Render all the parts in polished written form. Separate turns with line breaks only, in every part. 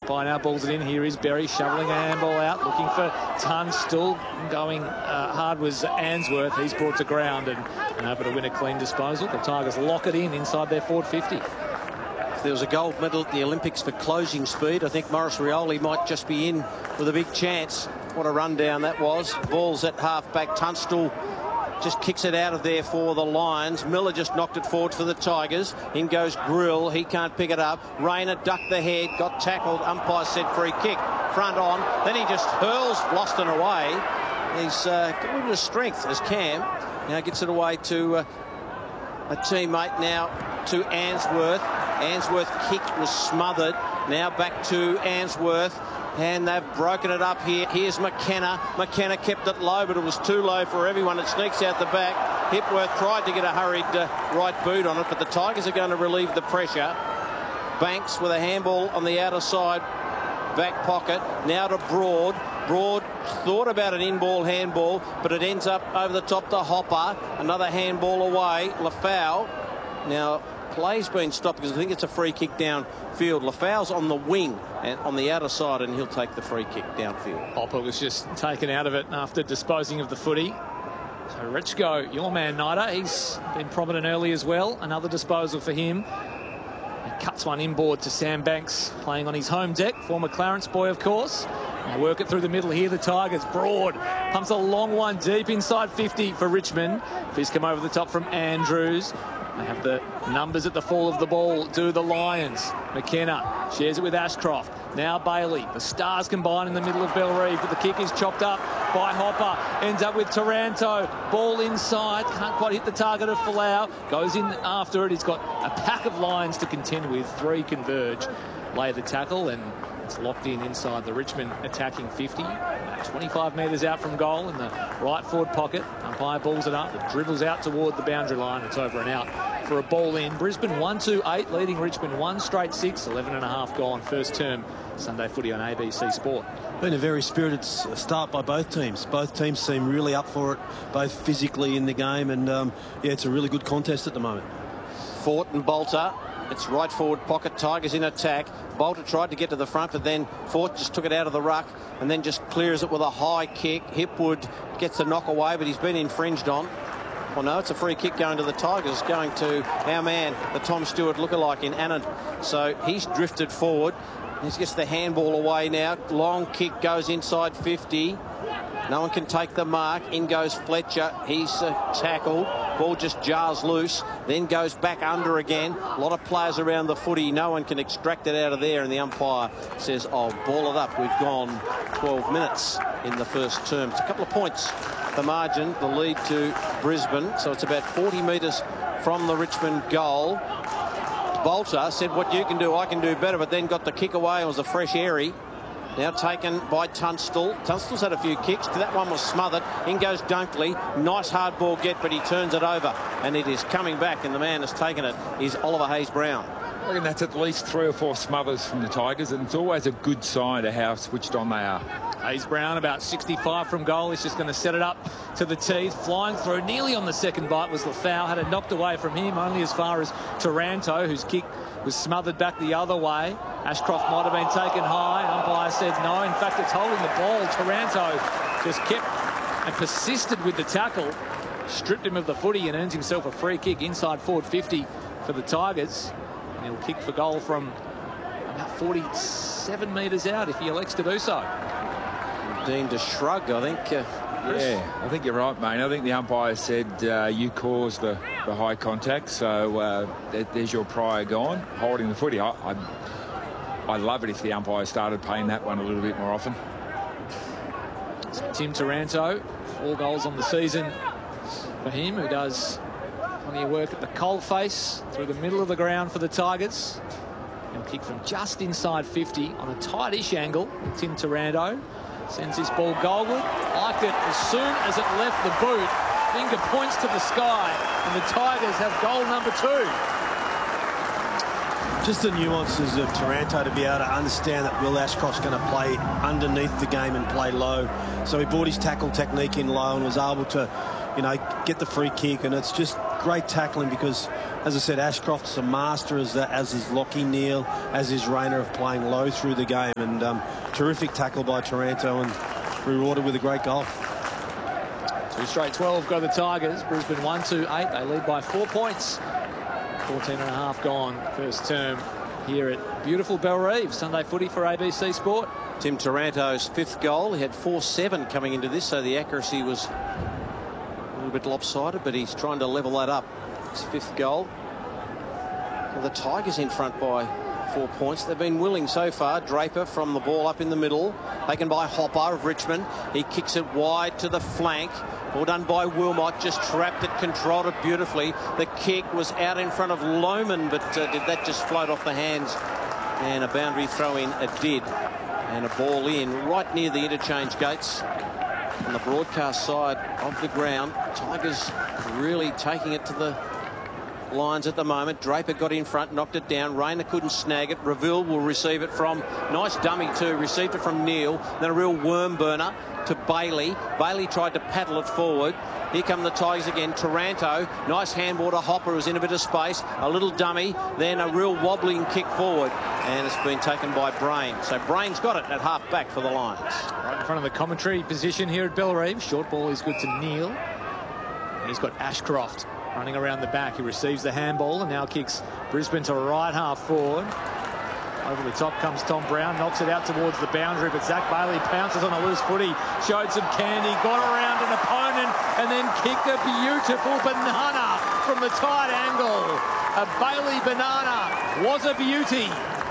Umpire now balls it in. Here is Berry shoveling a handball out, looking for Tunstall. Going hard was Ainsworth. He's brought to ground and able to win a clean disposal. The Tigers lock it in inside their forward 50.
If there was a gold medal at the Olympics for closing speed, I think Maurice Rioli might just be in with a big chance. What a rundown that was. Ball's at half-back. Tunstall just kicks it out of there for the Lions. Miller just knocked it forward for the Tigers. In goes Grill. He can't pick it up. Rayner ducked the head, got tackled. Umpire said free kick. Front on. Then he just hurls Boston away. He's got a little bit of strength as Cam. Now gets it away to a teammate now to Ainsworth. Ainsworth kick was smothered. Now back to Ainsworth. And they've broken it up here. Here's McKenna. McKenna kept it low, but it was too low for everyone. It sneaks out the back. Hipworth tried to get a hurried right boot on it, but the Tigers are going to relieve the pressure. Banks with a handball on the outer side, back pocket. Now to Broad. Broad thought about an in-ball handball, but it ends up over the top to Hopper. Another handball away. Lafau. Now, play's been stopped because I think it's a free kick downfield. Lafau's on the wing and on the outer side, and he'll take the free kick downfield.
Hopper was just taken out of it after disposing of the footy. So Richko, your man Nida, he's been prominent early as well. Another disposal for him. He cuts one inboard to Sam Banks, playing on his home deck. Former Clarence boy, of course. They work it through the middle here, the Tigers. Broad pumps a long one deep inside 50 for Richmond. Fizz come over the top from Andrews. They have the numbers at the fall of the ball, do the Lions. McKenna shares it with Ashcroft. Now Bailey. The Stars combine in the middle of Bellerive, but the kick is chopped up by Hopper. Ends up with Taranto. Ball inside. Can't quite hit the target of Folau. Goes in after it. He's got a pack of Lions to contend with. Three converge. Lay the tackle, and it's locked in inside the Richmond attacking 50. 25 metres out from goal in the right forward pocket. Umpire balls it up. It dribbles out toward the boundary line. It's over and out for a ball in. Brisbane 1-2-8, leading Richmond 1 straight 6. 11 and a half gone. First term Sunday footy on ABC Sport.
Been a very spirited start by both teams. Both teams seem really up for it, both physically in the game, and yeah, it's a really good contest at the moment.
Fort and Bolter. It's right forward pocket. Tigers in attack. Bolter tried to get to the front, but then Fort just took it out of the ruck and then just clears it with a high kick. Hipwood gets the knock away, but he's been infringed on. Well, no, it's a free kick going to the Tigers, going to our man, the Tom Stewart lookalike in Annan. So he's drifted forward. He gets the handball away now. Long kick goes inside 50. No one can take the mark. In goes Fletcher. He's tackled. Ball just jars loose. Then goes back under again. A lot of players around the footy. No one can extract it out of there. And the umpire says, "I'll ball it up." We've gone 12 minutes in the first term. It's a couple of points, the margin, the lead to Brisbane. So it's about 40 metres from the Richmond goal. Bolter said, "What you can do, I can do better," but then got the kick away. It was a fresh airy. Now taken by Tunstall. Tunstall's had a few kicks. That one was smothered. In goes Dunkley. Nice hard ball get, but he turns it over. And it is coming back, and the man has taken it is Oliver Hayes-Brown.
I reckon that's at least 3 or 4 smothers from the Tigers, and it's always a good sign of how switched on they are.
Hayes-Brown about 65 from goal. He's just going to set it up to the teeth. Flying through nearly on the second bite was Lafau. Had it knocked away from him only as far as Taranto, whose kick was smothered back the other way. Ashcroft might have been taken high. Umpire said no. In fact, it's holding the ball. Taranto just kept and persisted with the tackle. Stripped him of the footy and earns himself a free kick inside forward 50 for the Tigers. And he'll kick for goal from about 47 metres out if he elects to do so.
Deemed a shrug, I think.
Yeah, I think you're right, mate. I think the umpire said you caused the high contact, so there's your prior gone, holding the footy. I'd love it if the umpire started paying that one a little bit more often.
So Tim Taranto, 4 goals on the season for him, who does plenty of work at the coalface through the middle of the ground for the Tigers. He'll kick from just inside 50 on a tightish angle. Tim Taranto sends this ball goalward. Liked it as soon as it left the boot. Finger points to the sky, and the Tigers have goal number 2.
Just the nuances of Taranto to be able to understand that Will Ashcroft's going to play underneath the game and play low. So he brought his tackle technique in low and was able to you know, get the free kick, and it's just great tackling because, as I said, Ashcroft's a master as is Lockie Neal, as is Rayner, of playing low through the game, and terrific tackle by Taranto and rewarded with a great goal.
2 straight 12 go the Tigers. Brisbane 1-2-8. They lead by 4 points. 14.5 gone first term here at beautiful Bellerive. Sunday footy for ABC Sport.
Tim Taranto's 5th goal. He had 4-7 coming into this, so the accuracy was a little bit lopsided, but he's trying to level that up. His 5th goal. Well, the Tigers in front by 4 points. They've been willing so far. Draper from the ball up in the middle, taken by Hopper of Richmond. He kicks it wide to the flank. All done by Wilmot, just trapped it, controlled it beautifully. The kick was out in front of Lohmann, but did that just float off the hands? And a boundary throw in, it did. And a ball in right near the interchange gates on the broadcast side of the ground. Tigers really taking it to the lines at the moment. Draper got in front, knocked it down. Rayner couldn't snag it. Reville will receive it from, nice dummy too, received it from Neal. Then a real worm burner to Bailey. Bailey tried to paddle it forward. Here come the Tigers again. Taranto, nice handball to Hopper, who's in a bit of space. A little dummy, then a real wobbling kick forward, and it's been taken by Brain. So Brain's got it at half back for the Lions.
Right in front of the commentary position here at Bellerive. Short ball is good to Neal. And he's got Ashcroft running around the back. He receives the handball and now kicks Brisbane to right half forward. Over the top comes Tom Brown, knocks it out towards the boundary, but Zach Bailey pounces on a loose footy, showed some candy, got around an opponent, and then kicked a beautiful banana from the tight angle. A Bailey banana was a beauty.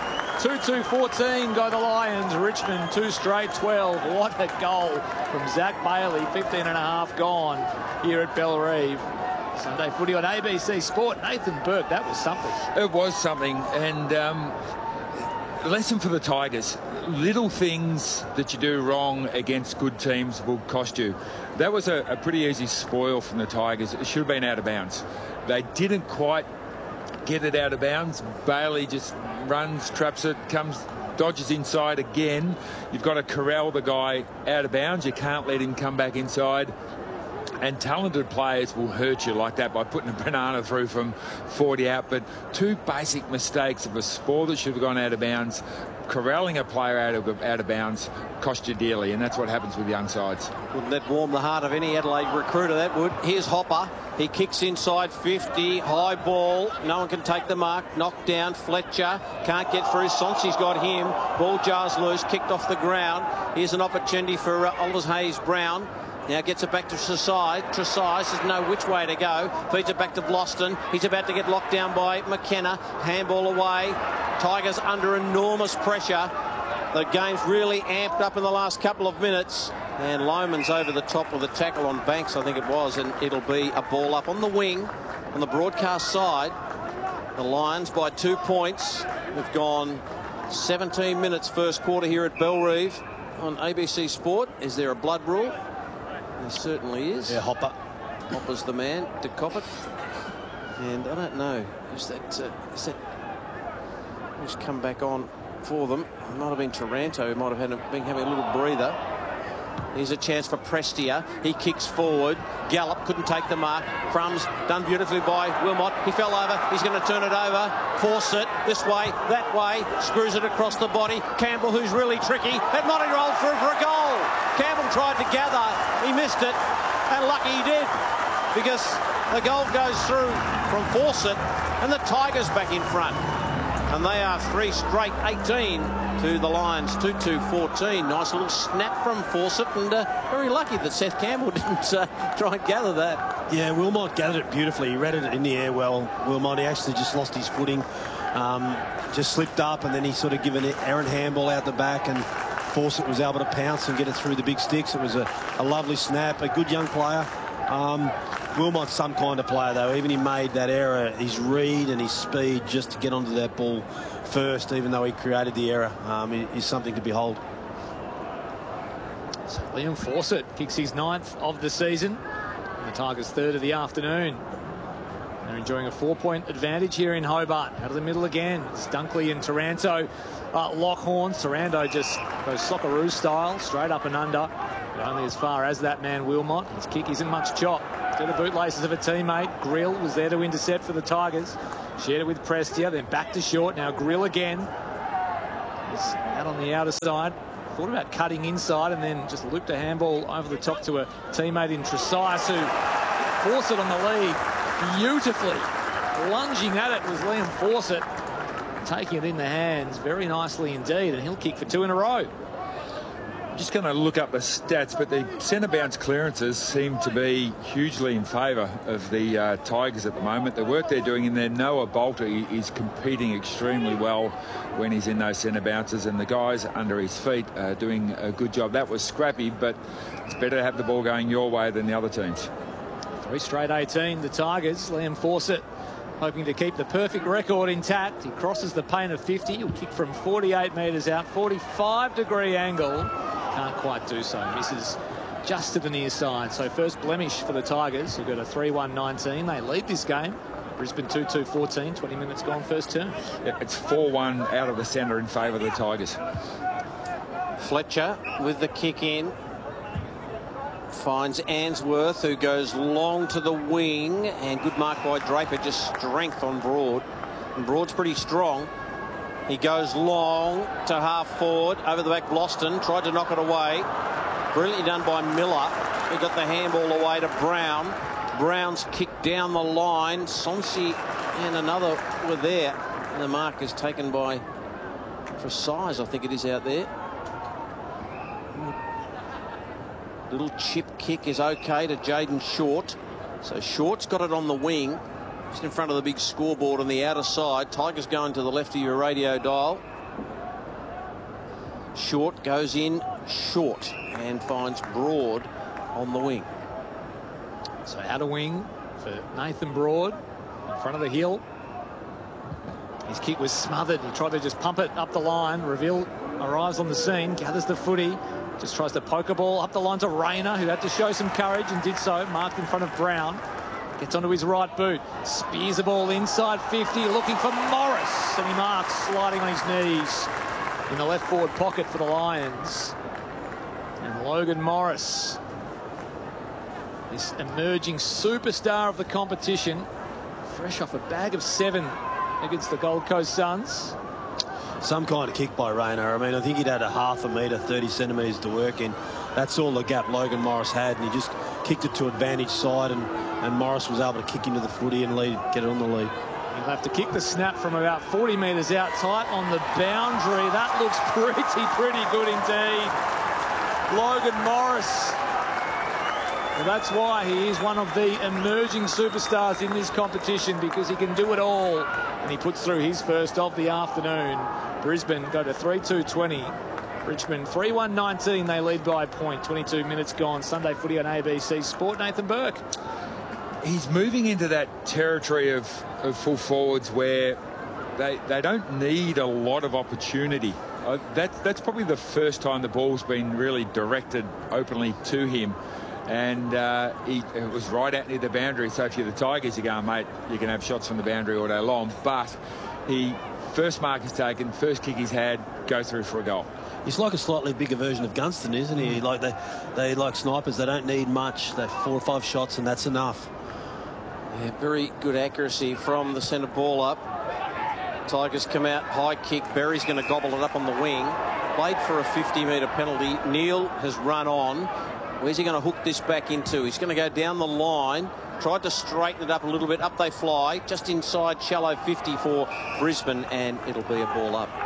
2-2-14 go the Lions. Richmond 2 straight 12. What a goal from Zach Bailey. 15.5 gone here at Bellerive. Sunday footy on ABC Sport. Nathan Burke, that was something.
It was something, and lesson for the Tigers. Little things that you do wrong against good teams will cost you. That was a pretty easy spoil from the Tigers. It should have been out of bounds. They didn't quite get it out of bounds. Bailey just runs, traps it, dodges inside again. You've got to corral the guy out of bounds. You can't let him come back inside. And talented players will hurt you like that by putting a banana through from 40 out. But 2 basic mistakes of a spoil that should have gone out of bounds. Corralling a player out of bounds cost you dearly, and that's what happens with young sides.
Wouldn't that warm the heart of any Adelaide recruiter, that would. Here's Hopper. He kicks inside 50. High ball. No one can take the mark. Knocked down. Fletcher can't get through. Sonsi's got him. Ball jars loose. Kicked off the ground. Here's an opportunity for Aldous Hayes-Brown. Now gets it back to Trezise. Trezise doesn't know which way to go. Feeds it back to Vlastuin. He's about to get locked down by McKenna. Handball away. Tigers under enormous pressure. The game's really amped up in the last couple of minutes. And Lohmann's over the top of the tackle on Banks, I think it was. And it'll be a ball up on the wing on the broadcast side. The Lions by 2 points. We've gone 17 minutes first quarter here at Bellerive on ABC Sport. Is there a blood rule? There certainly is.
Yeah, Hopper.
Hopper's the man to cop it. And I don't know. Is that who's come back on for them? It might have been Taranto, who might have been having a little breather. Here's a chance for Prestia. He kicks forward. Gallup couldn't take the mark. Crumbs done beautifully by Wilmot. He fell over. He's going to turn it over. Force it this way, that way. Screws it across the body. Campbell, who's really tricky, had not rolled through for a goal. Campbell tried to gather. He missed it. And lucky he did, because the goal goes through from Fawcett, and the Tigers back in front. And they are 3 straight 18 to the Lions, 2-2-14. Nice little snap from Fawcett, and very lucky that Seth Campbell didn't try and gather that.
Yeah, Wilmot gathered it beautifully. He read it in the air well. Wilmot, he actually just lost his footing, just slipped up, and then he sort of given an errant handball out the back, and Fawcett was able to pounce and get it through the big sticks. It was a lovely snap, a good young player. Wilmot's some kind of player, though. Even he made that error, his read and his speed just to get onto that ball first, even though he created the error, is something to behold.
So Liam Fawcett kicks his 9th of the season. And the Tigers' 3rd of the afternoon. They're enjoying a 4-point advantage here in Hobart. Out of the middle again. It's Dunkley and Taranto lock horns. Taranto just goes Socceroo style, straight up and under. But only as far as that man Wilmot. His kick isn't much chop. To the bootlaces of a teammate. Grill was there to intercept for the Tigers. Shared it with Prestia, then back to short. Now Grill again. He's out on the outer side. Thought about cutting inside and then just looped a handball over the top to a teammate in Tresias who forced it on the lead beautifully. Lunging at it was Liam Fawcett, taking it in the hands very nicely indeed, and he'll kick for 2 in a row.
Just going to look up the stats, but the centre bounce clearances seem to be hugely in favour of the Tigers at the moment. The work they're doing in there, Noah Bolter is competing extremely well when he's in those centre bounces, and the guys under his feet are doing a good job. That was scrappy, but it's better to have the ball going your way than the other teams.
3 straight 18, the Tigers. Liam Fawcett hoping to keep the perfect record intact. He crosses the paint of 50. He'll kick from 48 metres out, 45-degree angle. Can't quite do so. Misses just to the near side. So first blemish for the Tigers, who got a 3-1-19. They lead this game. Brisbane 2-2-14. 20 minutes gone first term.
Yeah, it's 4-1 out of the centre in favour of the Tigers.
Fletcher with the kick in. Finds Answorth, who goes long to the wing, and good mark by Draper. Just strength on Broad, and Broad's pretty strong. He goes long to half forward over the back. Bloston tried to knock it away, brilliantly done by Miller, who got the handball away to Brown. Brown's kick down the line. Sonsi and another were there, and the mark is taken by Tresias, I think it is, out there. Little chip kick is okay to Jaden Short. So Short's got it on the wing, just in front of the big scoreboard on the outer side. Tigers going to the left of your radio dial. Short goes in short and finds Broad on the wing.
So outer wing for Nathan Broad in front of the hill. His kick was smothered. He tried to just pump it up the line. Reveal arrives on the scene, gathers the footy. Just tries to poke a ball up the line to Rayner, who had to show some courage and did so. Marked in front of Brown. Gets onto his right boot. Spears the ball inside 50, looking for Morris. And he marks, sliding on his knees in the left forward pocket for the Lions. And Logan Morris, this emerging superstar of the competition, fresh off a bag of 7 against the Gold Coast Suns.
Some kind of kick by Rayner. I mean, I think he'd had a half a metre, 30 centimetres to work in. That's all the gap Logan Morris had, and he just kicked it to advantage side, and Morris was able to kick into the footy and get it on the lead.
He'll have to kick the snap from about 40 metres out, tight on the boundary. That looks pretty good indeed. Logan Morris. Well, that's why he is one of the emerging superstars in this competition, because he can do it all. And he puts through his first of the afternoon. Brisbane go to 3-2-20. Richmond 3-1-19. They lead by a point. 22 minutes gone. Sunday footy on ABC Sport. Nathan Burke.
He's moving into that territory of full forwards where they don't need a lot of opportunity. That's probably the first time the ball's been really directed openly to him. And it was right out near the boundary. So if you're the Tigers, you're going, mate, you can have shots from the boundary all day long. But first mark is taken, first kick he's had, go through for a goal.
He's like a slightly bigger version of Gunston, isn't he? Like they like snipers. They don't need much. They're 4 or 5 shots, and that's enough.
Yeah, very good accuracy from the centre ball up. Tigers come out, high kick. Berry's going to gobble it up on the wing. Played for a 50-metre penalty. Neil has run on. Where's he going to hook this back into? He's going to go down the line. Tried to straighten it up a little bit. Up they fly. Just inside shallow 50 for Brisbane, and it'll be a ball up.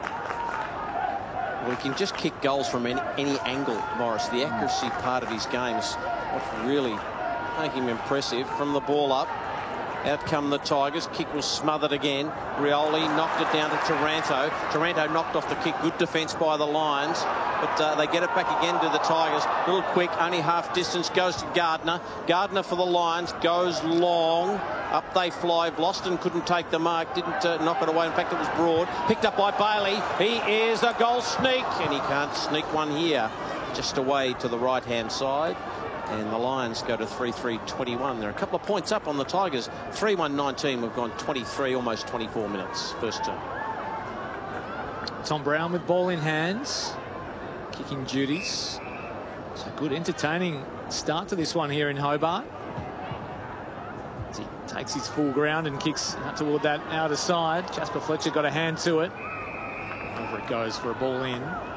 Well, he can just kick goals from any angle, Morris. The accuracy part of his game is what's really making him impressive. From the ball up, out come the Tigers. Kick was smothered again. Rioli knocked it down to Taranto. Taranto knocked off the kick. Good defence by the Lions. But they get it back again to the Tigers. A little quick, only half distance, goes to Gardner. Gardner for the Lions, goes long. Up they fly. Bloston couldn't take the mark, didn't knock it away. In fact, it was Broad. Picked up by Bailey. He is a goal sneak, and he can't sneak one here. Just away to the right-hand side. And the Lions go to 3-3-21. They're a couple of points up on the Tigers. 3-1-19. We've gone 23, almost 24 minutes first term.
Tom Brown with ball in hands, kicking duties. So good, entertaining start to this one here in Hobart. As he takes his full ground and kicks out toward that outer side. Jasper Fletcher got a hand to it. Over it goes for a ball in.